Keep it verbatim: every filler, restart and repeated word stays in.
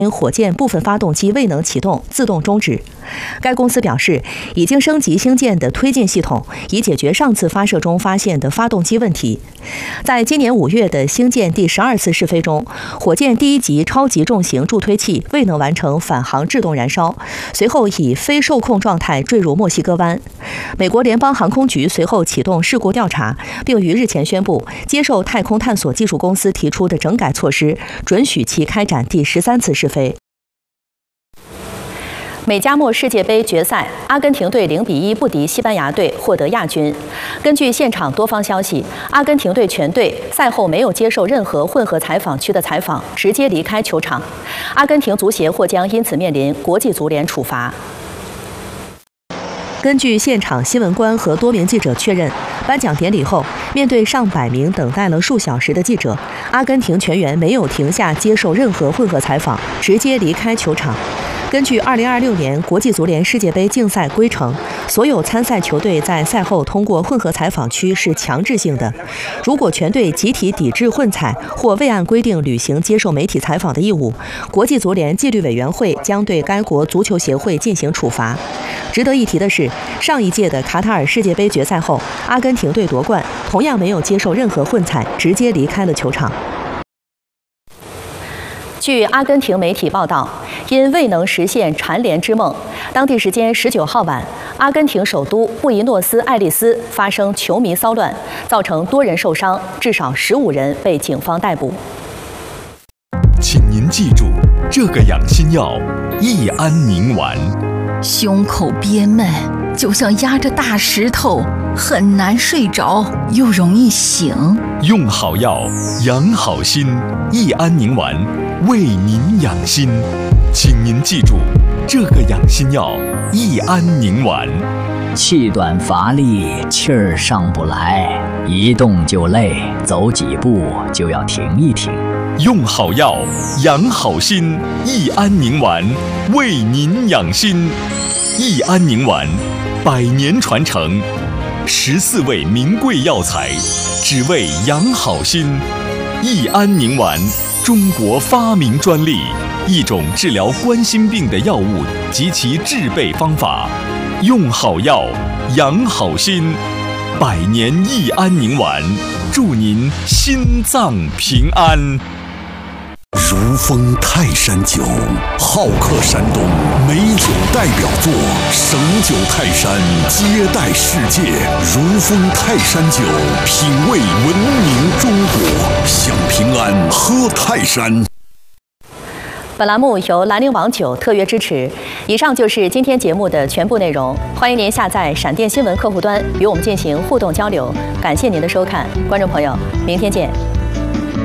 火箭部分发动机未能启动，自动终止。该公司表示，已经升级星舰的推进系统，以解决上次发射中发现的发动机问题。在今年五月的星舰第十二次试飞中，火箭第一级超级重型助推器未能完成返航制动燃烧，随后以非受控状态坠入墨西哥湾。美国联邦航空局随后启动事故调查，并于日前宣布接受太空探索技术公司提出的整改措施，准许其开展第十三次试飞。美加墨世界杯决赛，阿根廷队零比一不敌西班牙队，获得亚军。根据现场多方消息，阿根廷队全队赛后没有接受任何混合采访区的采访，直接离开球场。阿根廷足协或将因此面临国际足联处罚。根据现场新闻官和多名记者确认，颁奖典礼后，面对上百名等待了数小时的记者，阿根廷全员没有停下接受任何混合采访，直接离开球场。根据二零二六年国际足联世界杯竞赛规程，所有参赛球队在赛后通过混合采访区是强制性的。如果全队集体抵制混采或未按规定履行接受媒体采访的义务，国际足联纪律委员会将对该国足球协会进行处罚。值得一提的是，上一届的卡塔尔世界杯决赛后，阿根廷队夺冠，同样没有接受任何混采，直接离开了球场。据阿根廷媒体报道，因未能实现蝉联之梦，当地时间十九号晚，阿根廷首都布宜诺斯艾利斯发生球迷骚乱，造成多人受伤，至少十五人被警方逮捕。 请您记住，这个养心药益安宁丸。 胸口憋闷，就像压着大石头，很难睡着，又容易醒。 用好药，养好心，益安宁丸为您养心。请您记住，这个养心药益安宁丸。 气短乏力，气儿上不来，一动就累，走几步就要停一停。 用好药，养好心，益安宁丸为您养心。益安宁丸，百年传承，十四味名贵药材，只为养好心。益安宁丸，中国发明专利，一种治疗冠心病的药物及其制备方法。用好药，养好心，百年益安宁丸，祝您心脏平安。 如风泰山酒，好客山东，美酒代表作，省酒泰山，接待世界。如风泰山酒，品味文明中国，享平安，喝泰山。 本栏目由兰陵王酒特约支持。以上就是今天节目的全部内容，欢迎您下载闪电新闻客户端与我们进行互动交流。感谢您的收看，观众朋友，明天见。